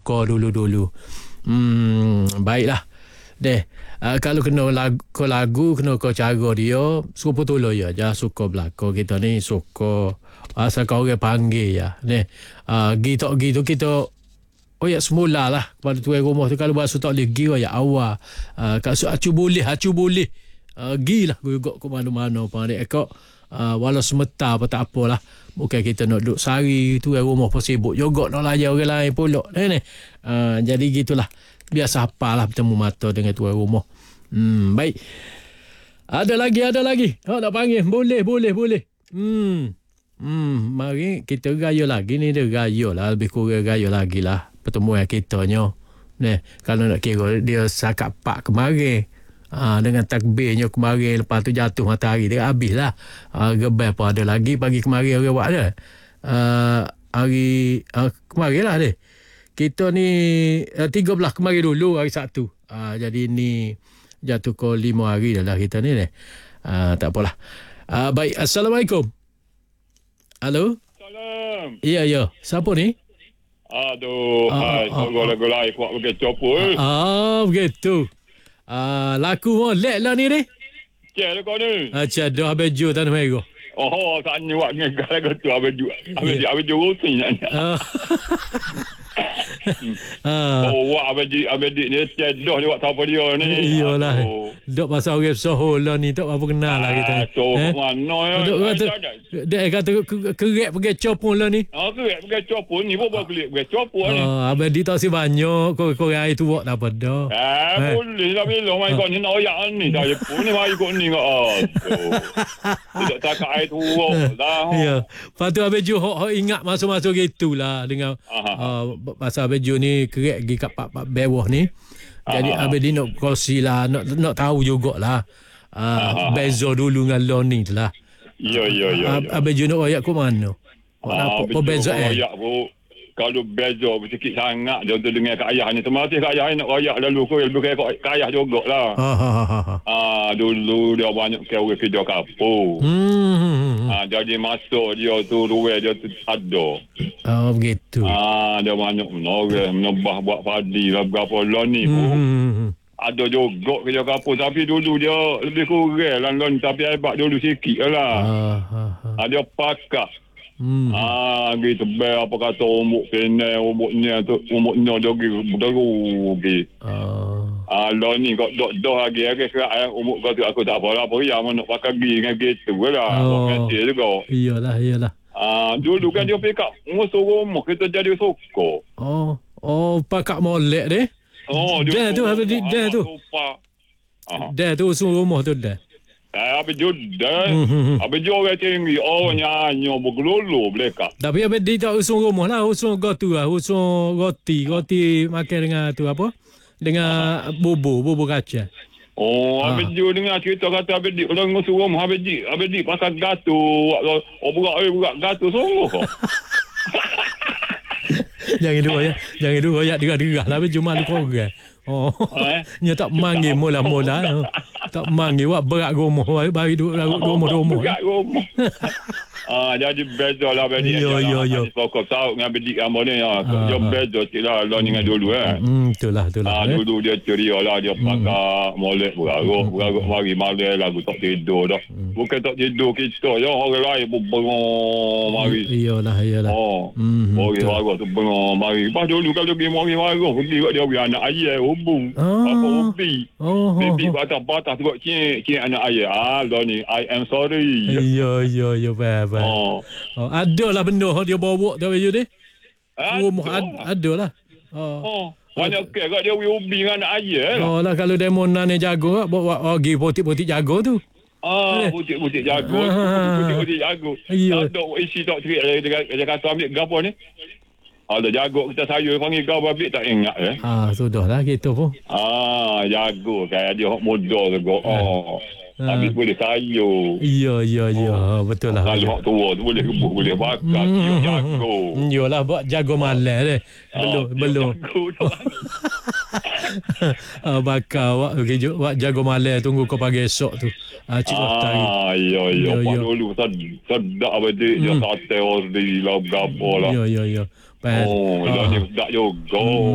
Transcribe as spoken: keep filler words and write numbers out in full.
suka dulu-dulu. Hmm, baiklah. Deh, uh, kalau kena lagu, kau lagu, kena kau cara dia, suka tolong ya. Jangan suka belakang kita ni, suka asal kau orang panggil ya. Deh, uh, gitu gitu kita oh ya semula lah kepada tuan rumah tu kalau bahasa tak boleh gi ya awal. Uh, kalau acu boleh, acu boleh. Uh, gi lah guguk ke mana-mana pandai kau. Uh, walau semeta apa tak apalah. Bukan kita nak duduk sehari tu rumah pun sibuk juga nak layan orang lain pula. Ni. Uh, jadi gitulah. Biasa apalah bertemu mata dengan tuan rumah. Hmm, baik. Ada lagi, ada lagi. Oh, nak panggil. Boleh, boleh, boleh. Hmm. Hmm, mari kita gaya lagi ni. Dia gaya lah. Lebih kurang gaya lagi lah. Pertemuan kita nyo. Ni, kalau nak kira dia sakat pak kemarin. Ha, dengan takbirnya kemarin. Lepas tu jatuh matahari. Dia habis lah. Ha, gebel pun ada lagi. Pagi kemarin orang buat ada. Uh, hari uh, kemarin lah dia. Kita ni uh, tiga belas kemarin dulu hari Sabtu. Uh, jadi ni jatuh ke lima hari dah lah kita ni. Uh, tak apalah. Uh, baik. Assalamualaikum. Halo. Salam. Ya, ya. Siapa ni? Aduh. Ah, Hai. ah, Saya lagi lain kuat pakai copot. Ah, begitu. Uh, laku molek lah ni ni. Cik lah kau ni. Acah dah beju tanah merah. Oh, tanya buat ngegal lagu tu. Habis ju. Habis ju. Habis ju rusin nak. Ah. Oh, wah, habis ju. Habis ju ni cedoh dia buat apa dia ni. Iyalah. Dok pasal orang Soho lah ni. Tak apa kenal lah kita. So, mana ya. Dok kata, dia kata kerek pakai copon lah ni. Ah, kerek pakai copon ni. Pun boleh pakai copon ni. Ah, abang dia tak si banyak. Kau-kau air tu buat tak apa dah. Eh, boleh lah bila. Mai kau ni nak oyak ni. Saya pun ni mai kau ni. Tidak takak air tu lah. Ya. Lepas tu abang Ju ingat masa-masa gitulah dengan pasal abang Ju ni kerek pergi kat pak-pak bawah ni. Jadi abang dia nak kongsi lah. Nak, nak tahu jugalah. Uh, beza dulu dengan learning tu lah. Ya, ya, ya. Abang Ju nak royak ke mana? Ah, apa beza eh? Royak pun. Kalau beza sikit sangat dia tu dengan kat ayah ni. Termasuk kat ayah ni nak royak lalu ko lebih kaya kat ayah jugalah. Ha ha ha ha. Ah, dulu dia banyak ke orang kerja kapur. Hmm. Ah, jadi masuk dia tu ruang dia tu ada. Oh begitu. Ah, dia banyak orang menebah buat padi lah berapa lah ni pun. Hmm. Ada juga kerja kapur tapi dulu dia lebih kurang lah lon tapi hebat dulu sikit lah. Ha ha ha. Ah, dia pakar. Hmm. Ah, gitu ber apa kata umuk kena umuknya tu umuknya jogi berugi. Oh. Ah, lo ni kau dok dok lagi lagi kerak eh umuk kau tu aku tak apa lah apa ya mau nak pakai gi dengan gitu lah. Oh. Dia juga. Iyalah, iyalah. Ah, dulu kan dia pick up musuh rumah kita jadi suka. Oh, oh pakak molek deh. Oh, Dah tu habis di- dah tu. Ah. Dah tu usul rumah tu dah. Eh, habis juda. Hmm. Habis jual orang tinggi. Oh, nyanyi bergelolo mereka. Tapi habis dia tak usul rumah lah, usul gotu lah, usul roti, roti makan dengan tu apa? Dengan bubur, bubur kacang. Oh, Ah. habis dia dengar cerita kata habis dia orang musuh rumah habis dia, habis dia pasal gato. Oh, berat eh berat gato sungguh. Jangan dua ya, jangan dua ya derah-derah lah habis cuma lu korang. Oh. Eh? Nya tak manggil mula-mula. Tak manggil wak berat rumah, bagi duk rumah-rumah. Berat rumah. Ah, jadi beza lah habis dia. Yo, yo, yo. Pokok tahu dengan bedik gambar ni. Dia beza sikit lah lah dengan dulu eh. Hmm, itulah, itulah. Ah, eh. dulu dia ceria lah, dia pakai molek beraruk, beraruk mari malam lagu tak tidur dah. Bukan tak tidur kita, ya orang lain pun bengong mari. Iyalah, iyalah. Oh, Hmm, orang betul. warga tu bengong mari. Pas dulu kalau pergi mari warga, pergi kat dia beri anak ayah, hubung. Ah. Apa ubi. Oh, oh, Baby oh. batas-batas tu buat cik, cik anak ayah. Ah, dah ni, I am sorry. Iya, iya, iya, faham, faham. Oh. Oh, ada lah benda dia bawa tu baju ni. Ah, Rumah ad- ada lah. Oh. Oh. Banyak ke kat dia beri ubi dengan anak ayah lah. Oh lah kalau demo nane jago bawa pergi potik-potik jago tu. Ah, Eh. butik-butik jago. Ah. Butik-butik jago. Ya. Tak ada isi tak cerit dia, dia kata ambil gapo ni. Ada jago kita sayur panggil gapo ambil tak ingat eh. Ah, sudahlah gitu pun. Ah, jago kayak dia hok muda juga. Oh. Ah. Ambil boleh sayur. Iya, iya, iya, betul lah. Kalau hok tua tu boleh rebus, boleh bakar, dia jago. Hmm, Yolah buat jago malam deh. Belum, Ah, belum. Jago tu. Ah, bakar wak okay, wak jago malam tunggu kau pagi esok tu. Ah, cik doktor. Ah, iya, iya. Ya, Pak ya. dulu sed- sedap bedik dia Hmm. sate ordi lah, gapo lah. Ya, ya, ya. Faham. Oh, Ah. dah ni sedap juga.